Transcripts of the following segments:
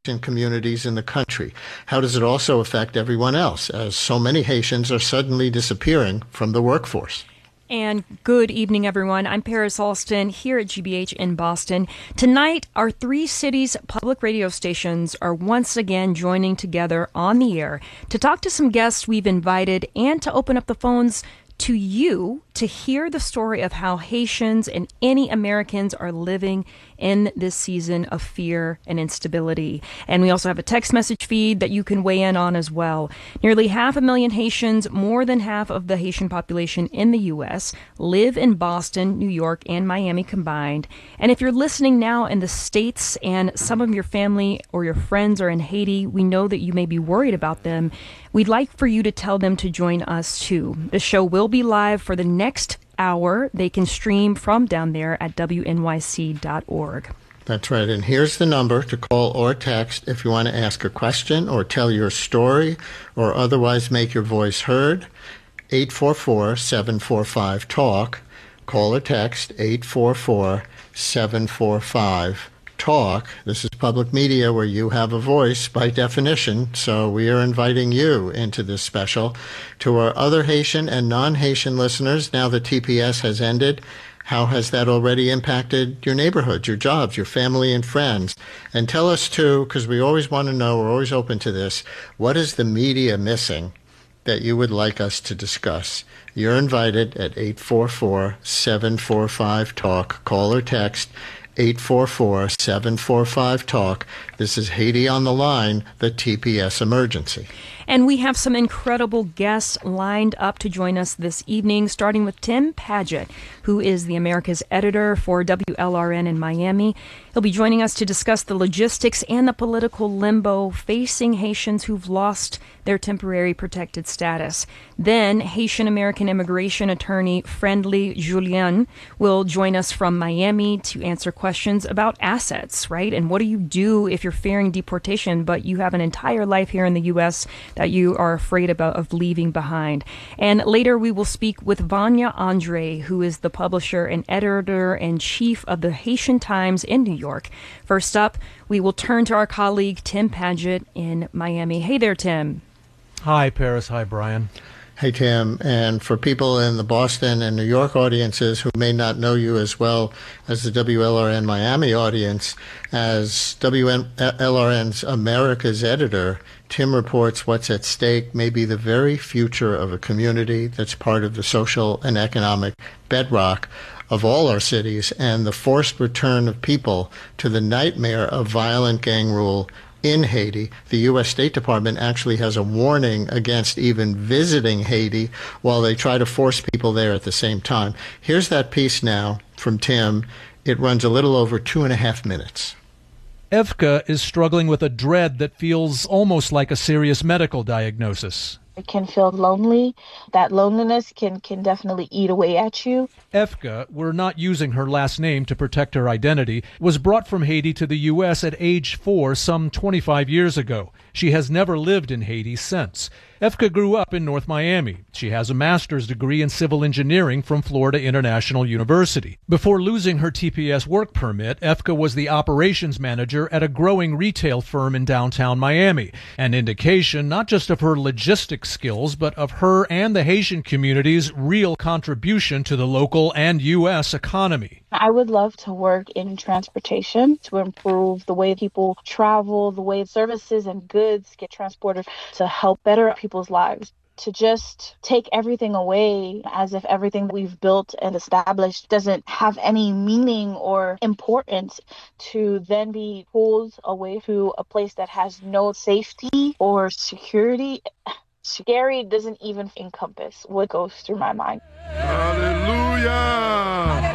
in communities in the country? How does it also affect everyone else, as so many Haitians are suddenly disappearing from the workforce? And good evening, everyone. I'm Paris Alston here at GBH in Boston. Tonight, our three cities' public radio stations are once again joining together on the air to talk to some guests we've invited and to open up the phones to you to hear the story of how Haitians and any Americans are living in this season of fear and instability. And we also have a text message feed that you can weigh in on as well. Nearly 500,000 Haitians, more than half of the Haitian population in the U.S., live in Boston, New York, and Miami combined. And if you're listening now in the States and some of your family or your friends are in Haiti, we know that you may be worried about them. We'd like for you to tell them to join us too. The show will be live for the next hour. They can stream from down there at wnyc.org. That's right. And here's the number to call or text if you want to ask a question or tell your story or otherwise make your voice heard. 844-745-TALK. Call or text 844-745-TALK. This is public media where you have a voice by definition, so we are inviting you into this special. To our other Haitian and non-Haitian listeners, now that TPS has ended, how has that already impacted your neighborhood, your jobs, your family and friends? And tell us too, because we always want to know, we're always open to this, what is the media missing that you would like us to discuss? You're invited at 844-745-TALK. Call or text 844-745-TALK. This is Haiti on the Line, the TPS emergency. And we have some incredible guests lined up to join us this evening, starting with Tim Padgett, who is the America's editor for WLRN in Miami. He'll be joining us to discuss the logistics and the political limbo facing Haitians who've lost their temporary protected status. Then Haitian-American immigration attorney Friendly Julien will join us from Miami to answer questions about assets, right? And what do you do if you're fearing deportation, but you have an entire life here in the U.S. that you are afraid of leaving behind? And later we will speak with Vanya Andre, who is the publisher and editor-in-chief of the Haitian Times in New York. First up, we will turn to our colleague Tim Padgett in Miami. Hey there, Tim. Hi, Paris. Hi, Brian. Hey, Tim. And for people in the Boston and New York audiences who may not know you as well as the WLRN Miami audience, as WLRN's America's editor, Tim reports what's at stake may be the very future of a community that's part of the social and economic bedrock of all our cities, and the forced return of people to the nightmare of violent gang rule in Haiti. The U.S. State Department actually has a warning against even visiting Haiti while they try to force people there at the same time. Here's that piece now from Tim. It runs a little over 2.5 minutes. Evka is struggling with a dread that feels almost like a serious medical diagnosis. It can feel lonely. That loneliness can definitely eat away at you. Evka, we're not using her last name to protect her identity, was brought from Haiti to the U.S. at age 4 some 25 years ago. She has never lived in Haiti since. Evka grew up in North Miami. She has a master's degree in civil engineering from Florida International University. Before losing her TPS work permit, Evka was the operations manager at a growing retail firm in downtown Miami, an indication not just of her logistics skills, but of her and the Haitian community's real contribution to the local and U.S. economy. I would love to work in transportation to improve the way people travel, the way services and goods get transported to help better people's lives. To just take everything away as if everything we've built and established doesn't have any meaning or importance, to then be pulled away to a place that has no safety or security. Scary doesn't even encompass what goes through my mind. Hallelujah!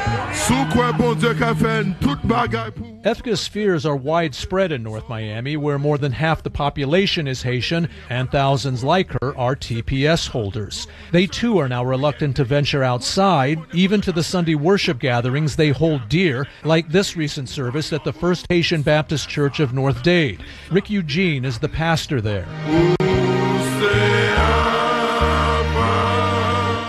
Evka's fears are widespread in North Miami, where more than half the population is Haitian, and thousands like her are TPS holders. They too are now reluctant to venture outside, even to the Sunday worship gatherings they hold dear, like this recent service at the First Haitian Baptist Church of North Dade. Rick Eugene is the pastor there. The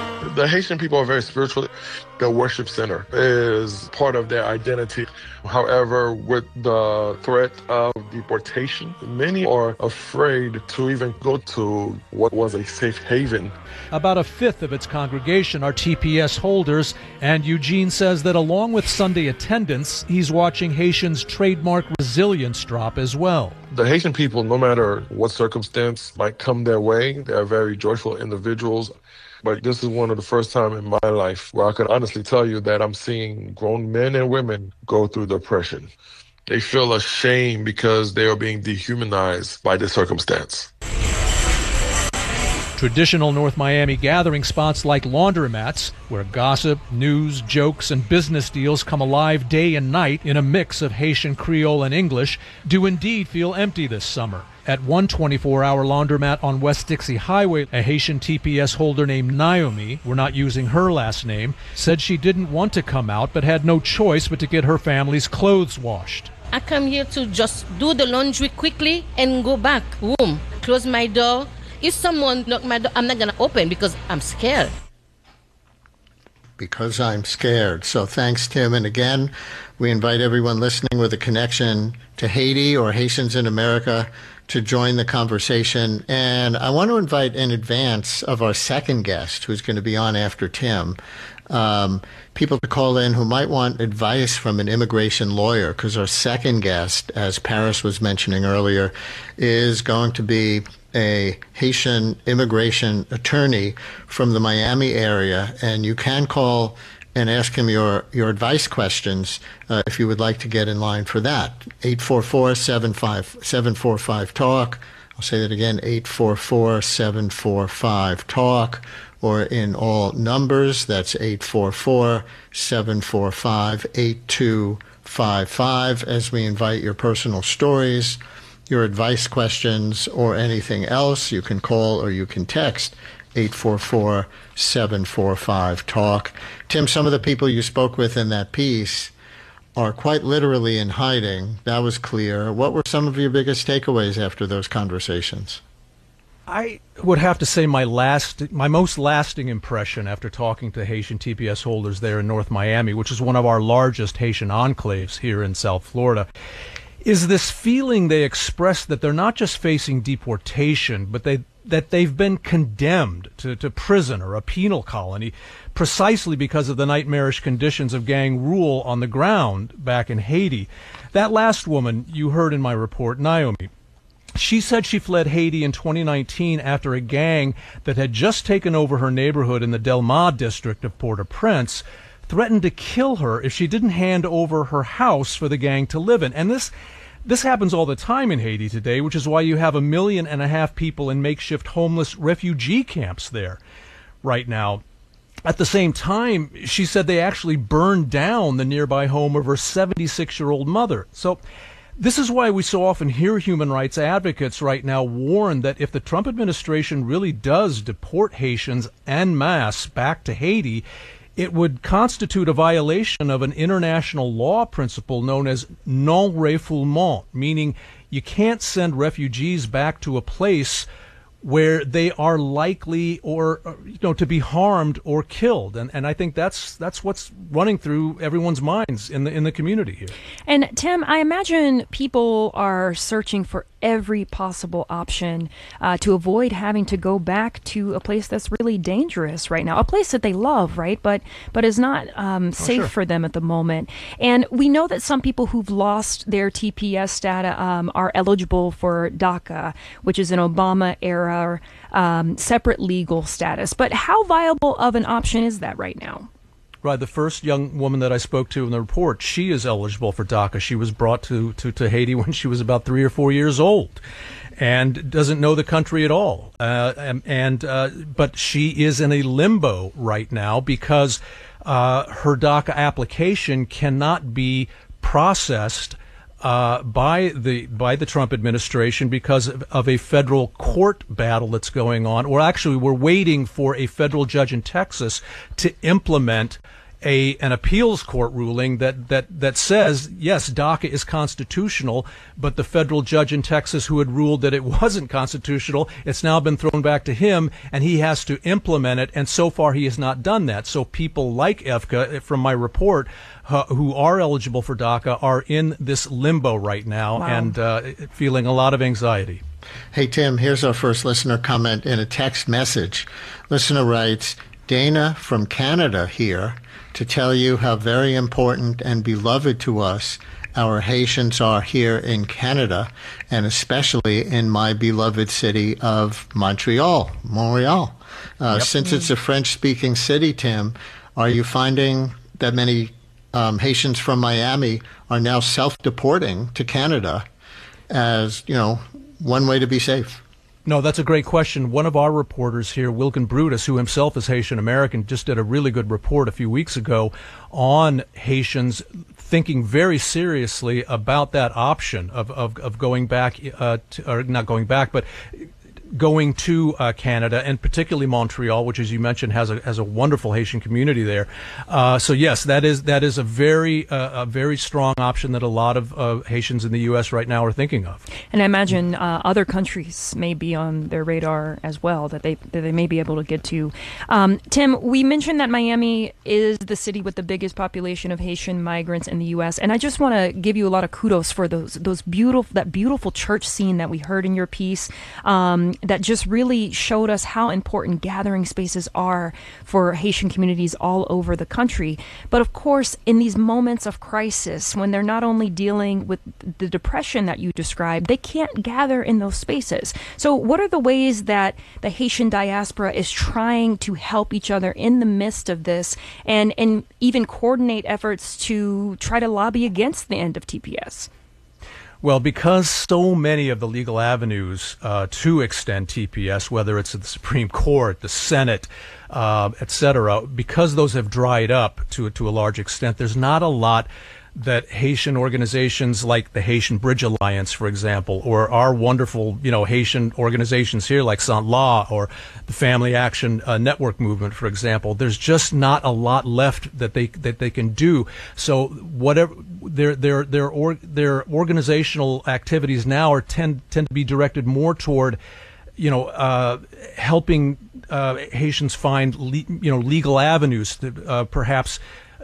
The Haitian people are very spiritual. The worship center is part of their identity. However, with the threat of deportation, many are afraid to even go to what was a safe haven. About a fifth of its congregation are TPS holders, and Eugene says that along with Sunday attendance, he's watching Haitians' trademark resilience drop as well. The Haitian people, no matter what circumstance might come their way, they are very joyful individuals. But this is one of the first time in my life where I can honestly tell you that I'm seeing grown men and women go through depression. They feel ashamed because they are being dehumanized by this circumstance. Traditional North Miami gathering spots like laundromats, where gossip, news, jokes, and business deals come alive day and night in a mix of Haitian Creole and English, do indeed feel empty this summer. At one 24-hour laundromat on West Dixie Highway, a Haitian TPS holder named Naomi, we're not using her last name, said she didn't want to come out but had no choice but to get her family's clothes washed. I come here to just do the laundry quickly and go back home, close my door. If someone knock my door, I'm not going to open because I'm scared. Because I'm scared. So thanks, Tim. And again, we invite everyone listening with a connection to Haiti or Haitians in America to join the conversation. And I want to invite in advance of our second guest, who's going to be on after Tim, people to call in who might want advice from an immigration lawyer, because our second guest, as Paris was mentioning earlier, is going to be a Haitian immigration attorney from the Miami area, and you can call and ask him your advice questions if you would like to get in line for that. 844-745-TALK. I'll say that again, 844-745-TALK, or in all numbers, that's 844-745-8255, as we invite your personal stories, your advice questions, or anything else. You can call or you can text 844-745-TALK. Tim, some of the people you spoke with in that piece are quite literally in hiding. That was clear. What were some of your biggest takeaways after those conversations? I would have to say my most lasting impression after talking to Haitian TPS holders there in North Miami, which is one of our largest Haitian enclaves here in South Florida, is this feeling they express that they're not just facing deportation, but that they've been condemned to prison or a penal colony precisely because of the nightmarish conditions of gang rule on the ground back in Haiti. That last woman you heard in my report, Naomi, she said she fled Haiti in 2019 after a gang that had just taken over her neighborhood in the Del Mar district of Port-au-Prince threatened to kill her if she didn't hand over her house for the gang to live in. And this happens all the time in Haiti today, which is why you have 1.5 million people in makeshift homeless refugee camps there right now. At the same time, she said they actually burned down the nearby home of her 76-year-old mother. So this is why we so often hear human rights advocates right now warn that if the Trump administration really does deport Haitians en masse back to Haiti, it would constitute a violation of an international law principle known as non-refoulement, meaning you can't send refugees back to a place where they are likely or to be harmed or killed, and I think that's what's running through everyone's minds in the community here. And Tim, I imagine people are searching for every possible option to avoid having to go back to a place that's really dangerous right now, a place that they love, right? But is not safe for them at the moment. And we know that some people who've lost their TPS status are eligible for DACA, which is an Obama-era separate legal status. But how viable of an option is that right now? Right. The first young woman that I spoke to in the report, she is eligible for DACA. She was brought to Haiti when she was about 3 or 4 years old and doesn't know the country at all. But she is in a limbo right now because her DACA application cannot be processed by the Trump administration because of a federal court battle that's going on. Or actually, we're waiting for a federal judge in Texas to implement an appeals court ruling that says, yes, DACA is constitutional, but the federal judge in Texas who had ruled that it wasn't constitutional, it's now been thrown back to him, and he has to implement it, and so far he has not done that. So people like Efka, from my report, who are eligible for DACA are in this limbo right now. Wow. And feeling a lot of anxiety. Hey, Tim, here's our first listener comment in a text message. Listener writes, Dana from Canada here to tell you how very important and beloved to us our Haitians are here in Canada, and especially in my beloved city of Montreal. Yep. Since it's a French-speaking city, Tim, are you finding that many Haitians from Miami are now self-deporting to Canada as, one way to be safe? No, that's a great question. One of our reporters here, Wilkin Brutus, who himself is Haitian American, just did a really good report a few weeks ago on Haitians thinking very seriously about that option of going back, or not going back, but going to Canada, and particularly Montreal, which, as you mentioned, has a wonderful Haitian community there. So yes, that is a very strong option that a lot of Haitians in the U.S. right now are thinking of. And I imagine other countries may be on their radar as well that they may be able to get to. Tim, we mentioned that Miami is the city with the biggest population of Haitian migrants in the U.S., and I just want to give you a lot of kudos for that beautiful church scene that we heard in your piece. That just really showed us how important gathering spaces are for Haitian communities all over the country. But of course, in these moments of crisis, when they're not only dealing with the depression that you described, they can't gather in those spaces. So what are the ways that the Haitian diaspora is trying to help each other in the midst of this, and even coordinate efforts to try to lobby against the end of TPS? Well, because so many of the legal avenues to extend TPS, whether it's at the Supreme Court, the Senate, et cetera, because those have dried up to a large extent, there's not a lot that Haitian organizations like the Haitian Bridge Alliance, for example, or our wonderful, Haitian organizations here like Sant La or the Family Action Network movement, for example, there's just not a lot left that they can do. So whatever their organizational activities now tend to be directed more toward, helping Haitians find legal avenues to perhaps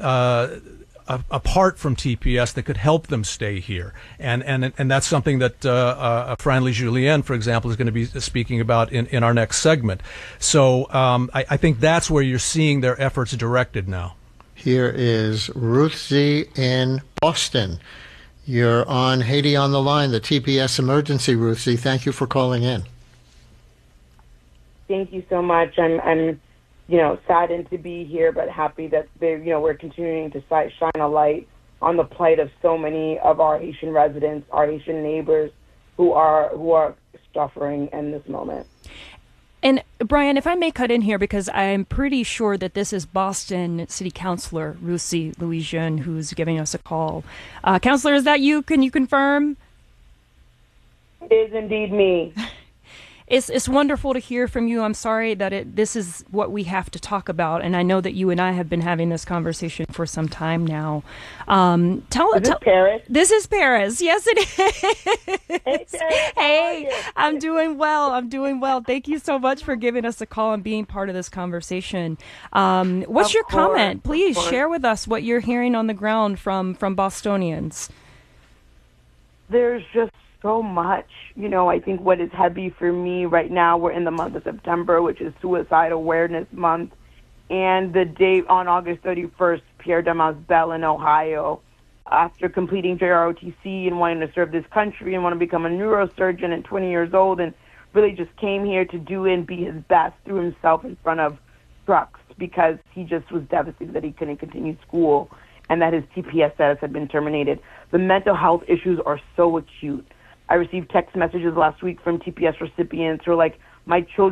apart from TPS that could help them stay here, and that's something that Franly Julien, for example, is going to be speaking about in our next segment. So I think that's where you're seeing their efforts directed now. Here is Ruth Z. in Boston. You're on Haiti on the Line, the TPS emergency, Ruth Z. Thank you for calling in. Thank you so much. I'm saddened to be here, but happy that we're continuing to shine a light on the plight of so many of our Haitian residents, our Haitian neighbors who are suffering in this moment. And Brian, if I may cut in here, because I'm pretty sure that this is Boston City Councilor Ruthie Louis-Jeune who's giving us a call. Councilor, is that you? Can you confirm? It is indeed me. It's wonderful to hear from you. I'm sorry that this is what we have to talk about, and I know that you and I have been having this conversation for some time now. Is this Paris? This is Paris. Yes, it is. Hey, Paris, hey, I'm doing well. Thank you so much for giving us a call and being part of this conversation. What's your comment? Please share with us what you're hearing on the ground from Bostonians. There's just so much. I think what is heavy for me right now, we're in the month of September, which is Suicide Awareness Month, and the date on August 31st, Pierre Damas Bell in Ohio, after completing JROTC and wanting to serve this country and want to become a neurosurgeon at 20 years old, and really just came here to do and be his best, threw himself in front of trucks because he just was devastated that he couldn't continue school and that his TPS status had been terminated. The mental health issues are so acute. I received text messages last week from TPS recipients who are like, my children